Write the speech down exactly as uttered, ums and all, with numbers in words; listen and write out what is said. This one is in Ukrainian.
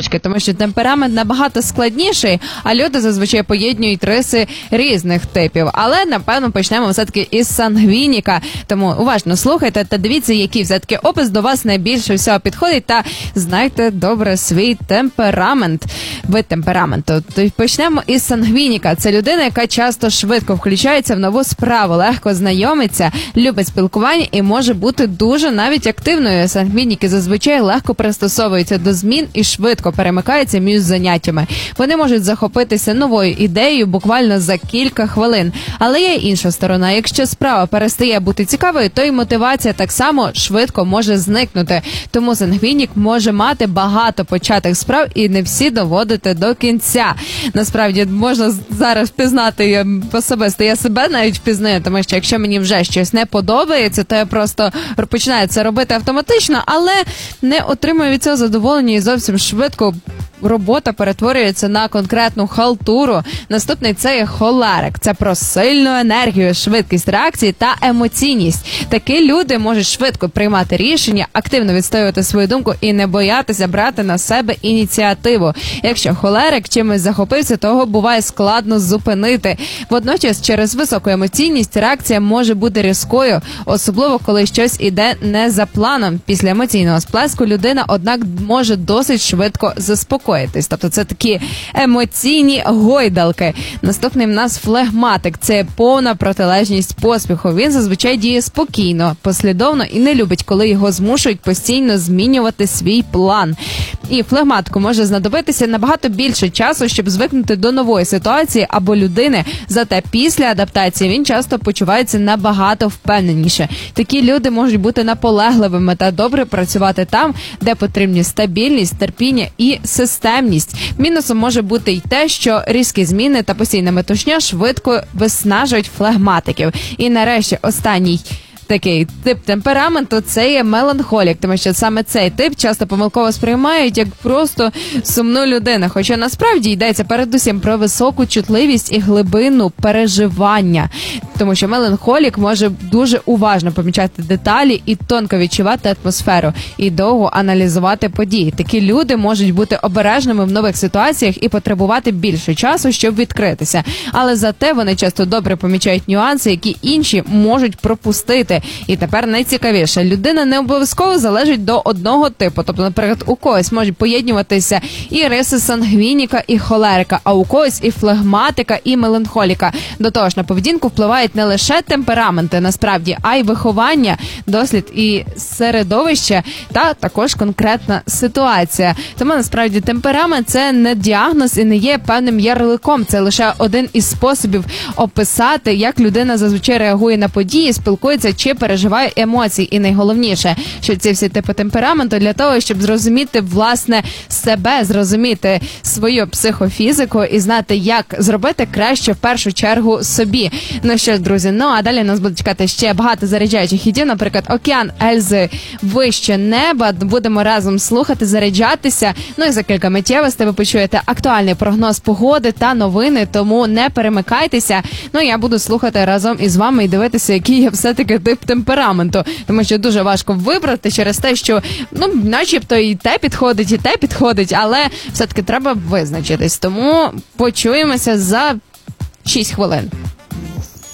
точки, тому що темперамент набагато складніший, а люди зазвичай поєднують риси різних типів. Але, напевно, почнемо все-таки із сангвініка. Тому уважно слухайте та дивіться, який все-таки опис до вас найбільше всього підходить, та знайте добре свій темперамент. Вид темпераменту. То почнемо із сангвініка. Це людина, яка часто швидко включається в нову справу, легко знайомиться, любить спілкування і може бути дуже навіть активною. Сангвініки зазвичай легко пристосовуються до змін і швидко перемикаються між заняттями. Вони можуть захопитися новою ідеєю буквально за кілька хвилин. Але є інша сторона. Якщо справа перестає бути цікавою, то й мотивація так само швидко може зникнути. Тому сангвінік може мати багато початих справ і не всі доводити до кінця. Насправді, можна зараз впізнати особисто. Я себе навіть впізнаю, тому що якщо мені вже щось не подобається, то я просто починаю це робити автоматично, але не отримую від цього задоволення і зовсім швидко робота перетворюється на конкретну халтуру. Наступний – це є холерик. Це про сильну енергію, швидкість реакції та емоційність. Такі люди можуть швидко приймати рішення, активно відстоювати свою думку і не боятися брати на себе ініціативу. Якщо холерик чимось захопився, то його буває складно зупинити. Водночас, через високу емоційність реакція може бути різкою, особливо коли щось іде не за планом. Після емоційного сплеску людина, однак, може досить швидко заспокоїтися. Тобто це такі емоційні гойдалки. Наступний в нас флегматик. Це повна протилежність поспіху. Він зазвичай діє спокійно, послідовно і не любить, коли його змушують постійно змінювати свій план. І флегматику може знадобитися набагато більше часу, щоб звикнути до нової ситуації або людини. Зате після адаптації він часто почувається набагато впевненіше. Такі люди можуть бути наполегливими та добре працювати там, де потрібні стабільність, терпіння і системність. Мінусом може бути й те, що різкі зміни та постійна метушня швидко виснажують флегматиків. І нарешті останній такий тип темпераменту – це є меланхолік, тому що саме цей тип часто помилково сприймають як просто сумну людину, хоча насправді йдеться передусім про високу чутливість і глибину переживання, тому що меланхолік може дуже уважно помічати деталі і тонко відчувати атмосферу, і довго аналізувати події. Такі люди можуть бути обережними в нових ситуаціях і потребувати більше часу, щоб відкритися, але зате вони часто добре помічають нюанси, які інші можуть пропустити. І тепер найцікавіше. Людина не обов'язково залежить до одного типу. Тобто, наприклад, у когось можуть поєднуватися і риси сангвініка, і холерика, а у когось і флегматика, і меланхоліка. До того ж, на поведінку впливають не лише темпераменти, насправді, а й виховання, дослід і середовище, та також конкретна ситуація. Тому, насправді, темперамент – це не діагноз і не є певним ярликом. Це лише один із способів описати, як людина зазвичай реагує на події, спілкується чи переживає емоції. І найголовніше, що ці всі типи темпераменту для того, щоб зрозуміти, власне, себе, зрозуміти свою психофізику і знати, як зробити краще в першу чергу собі. Ну що ж, друзі, ну а далі нас буде чекати ще багато заряджаючих хітів, наприклад, «Океан Ельзи», «Вище неба». Будемо разом слухати, заряджатися. Ну і за кілька миттєвостей ви почуєте актуальний прогноз погоди та новини, тому не перемикайтеся. Ну я буду слухати разом із вами і дивитися, який є все-таки тип темпераменту, тому що дуже важко вибрати через те, що, ну, начебто і те підходить, і те підходить, але все-таки треба визначитись. Тому почуємося за шість хвилин.